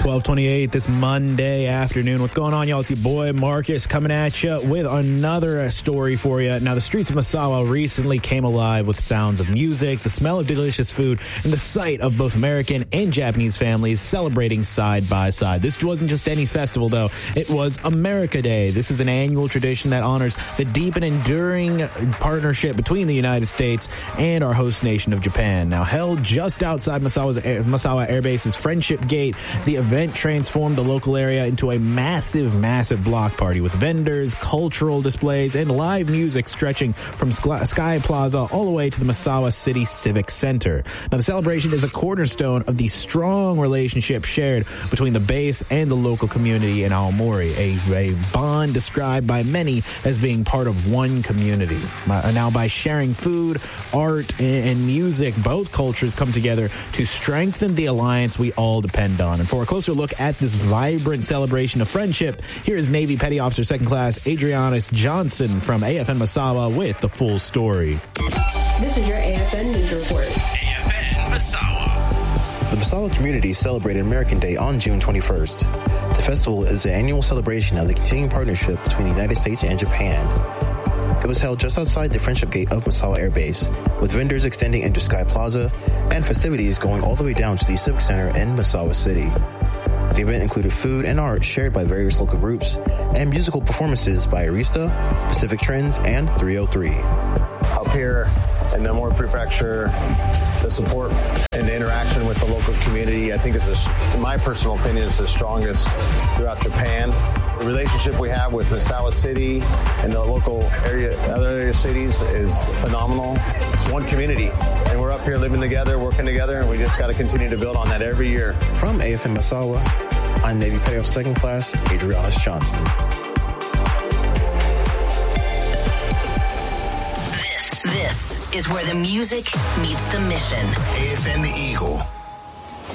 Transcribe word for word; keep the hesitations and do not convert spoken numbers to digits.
twelve twenty-eight this Monday afternoon. What's going on, y'all? It's your boy Marcus coming at you with another story for you. Now, the streets of Misawa recently came alive with sounds of music, the smell of delicious food, and the sight of both American and Japanese families celebrating side by side. This wasn't just any festival, though. It was America Day. This is an annual tradition that honors the deep and enduring partnership between the United States and our host nation of Japan. Now, held just outside Misawa's Air, Misawa Air Base's Friendship Gate, the event transformed the local area into a massive, massive block party with vendors, cultural displays, and live music stretching from Sky Plaza all the way to the Misawa City Civic Center. Now, the celebration is a cornerstone of the strong relationship shared between the base and the local community in Aomori, a, a bond described by many as being part of one community. Now, by sharing food, art, and music, both cultures come together to strengthen the alliance we all depend on. And for a closer look at this vibrant celebration of friendship, here is Navy Petty Officer Second Class Adrianus Johnson from A F N Misawa with the full story. This is your A F N News Report. A F N Misawa. The Misawa community celebrated American Day on June twenty-first. The festival is an annual celebration of the continuing partnership between the United States and Japan. It was held just outside the Friendship Gate of Misawa Air Base, with vendors extending into Sky Plaza and festivities going all the way down to the Civic Center in Misawa City. The event included food and art shared by various local groups and musical performances by Arista, Pacific Trends, and three oh three. Up here in Nomori Prefecture, the support and the interaction with the local community, I think is, the, in my personal opinion, is the strongest throughout Japan. The relationship we have with Misawa City and the local area, other area cities is phenomenal. It's one community, and we're up here living together, working together, and we just got to continue to build on that every year. From A F N Misawa, I'm Navy Petty Officer Second Class Adrianus Johnson. This, this is where the music meets the mission. A F N The Eagle.